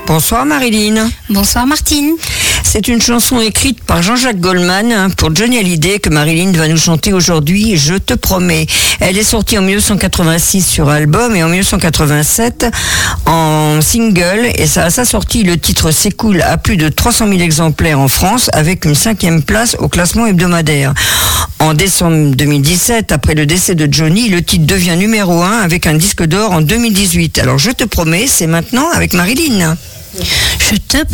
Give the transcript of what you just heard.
Bonsoir Marilyn. Bonsoir Martine. C'est une chanson écrite par Jean-Jacques Goldman pour Johnny Hallyday que Marilyn va nous chanter aujourd'hui, Je te promets. Elle est sortie en 1986 sur album et en 1987 en single, et à sa sortie le titre s'écoule à plus de 300 000 exemplaires en France avec une 5e place au classement hebdomadaire. En décembre 2017, après le décès de Johnny, le titre devient numéro 1 avec un disque d'or en 2018. Alors Je te promets, c'est maintenant avec Marilyn. Je te